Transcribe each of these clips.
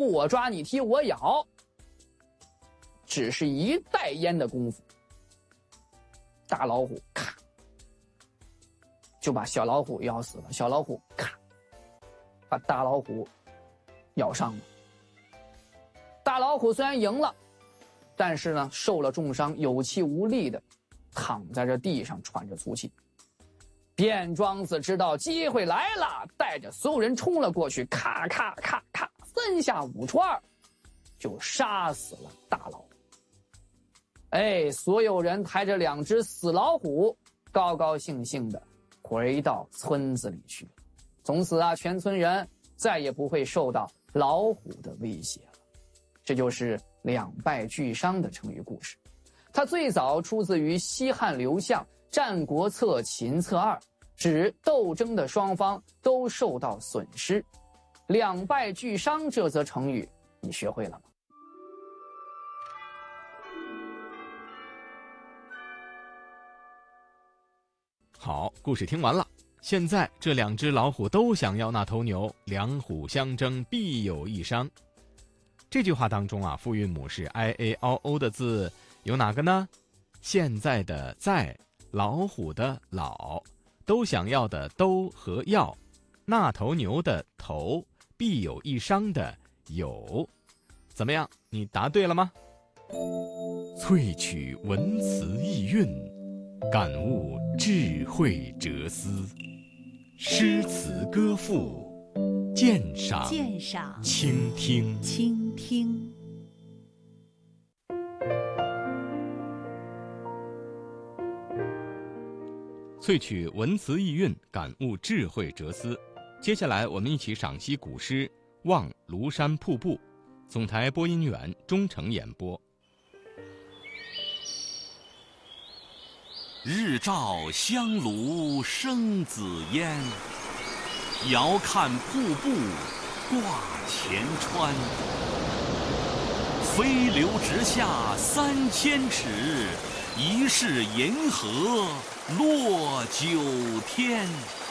我抓你踢我咬，只是一袋烟的功夫，大老虎咔就把小老虎咬死了，小老虎咔把大老虎咬伤了。大老虎虽然赢了，但是呢受了重伤，有气无力的躺在这地上喘着粗气。卞庄子知道机会来了，带着所有人冲了过去，咔咔咔咔3下5除2就杀死了大老虎。所有人抬着2只死老虎高高兴兴的回到村子里去。从此啊，全村人再也不会受到老虎的威胁了。这就是两败俱伤的成语故事。它最早出自于西汉刘向《战国策·秦策2》，指斗争的双方都受到损失。两败俱伤这则成语你学会了吗？ 好，故事听完了。现在这2只老虎都想要那头牛，两虎相争，必有一伤。这句话当中啊，复韵母是 i a o o 的字有哪个呢？现在的在，老虎的老，都想要的都和要，那头牛的头，必有一伤的有。怎么样，你答对了吗？萃取文词意蕴，感悟智慧哲思，诗词歌赋，鉴赏倾听。萃取文词意蕴，感悟智慧哲思。接下来我们一起赏析古诗《望庐山瀑布》，总台播音员钟诚演播。 日照香炉生紫烟，遥看瀑布挂前川。飞流直下3000尺，疑是银河落9天。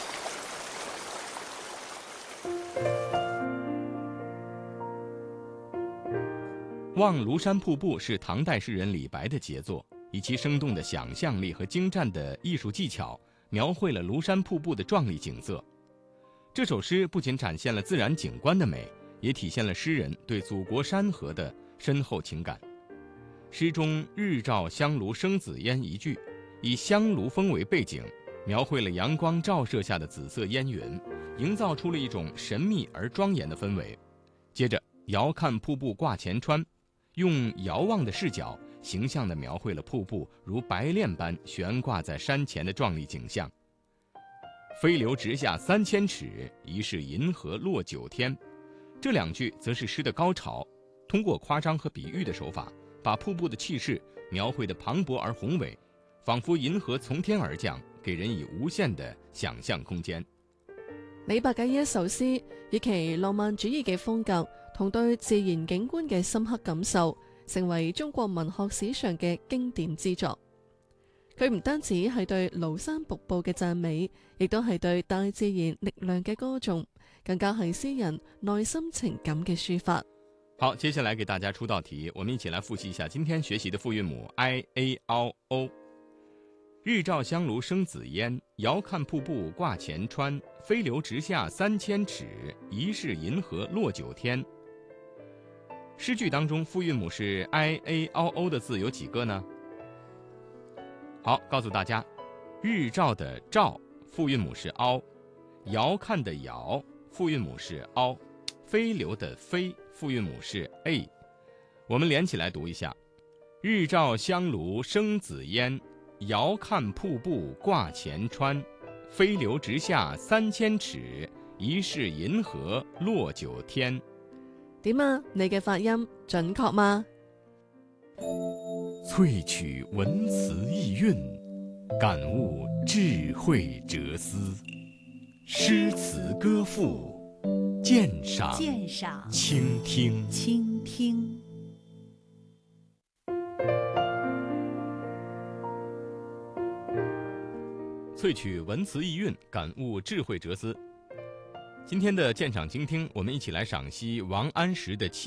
望庐山瀑布是唐代诗人李白的杰作，以其生动的想象力和精湛的艺术技巧，描绘了庐山瀑布的壮丽景色。这首诗不仅展现了自然景观的美，也体现了诗人对祖国山河的深厚情感。诗中日照香炉生紫烟一句，以香炉峰为背景，描绘了阳光照射下的紫色烟云，营造出了一种神秘而庄严的氛围。接着遥看瀑布挂前川，用遥望的视角形象地描绘了瀑布如白练般悬挂在山前的壮丽景象。飞流直下3000尺，疑是银河落9天。这2句则是诗的高潮，通过夸张和比喻的手法，把瀑布的气勢描繪得磅礴而宏偉，仿佛銀河從天而降，給人以無限的想象空間。 李白嘅呢一首詩，以其浪漫主義嘅風格同對自然景觀嘅深刻感受，成為中國文學史上嘅經典之作。佢唔單止係對廬山瀑布嘅讚美，亦都係對大自然力量嘅歌頌，更加係詩人內心情感嘅抒發。 好，接下來給大家出道題，我們一起來複習一下今天學習的複韻母 i a o o。日照香爐生紫煙，遙看瀑布掛前川。飛流直下3000尺，疑是銀河落9天。詩句當中複韻母是 i a o o 的字有幾個呢？好，告訴大家，日照的照複韻母是 ao， 遙看的遙複韻母是 ao， 飛流的飛複韻母是 a。 我們連起來讀一下，日照香爐生紫煙，遙看瀑布掛前川。飛流直下3000尺，疑是銀河落9天。 點啊？你嘅發音準確嗎？ 萃取文詞意蕴，感悟智慧哲思，詩詞歌賦，鑑賞傾聽。萃取文詞意蕴，感悟智慧哲思。今天的鑑賞傾聽，我們一起來賞析王安石的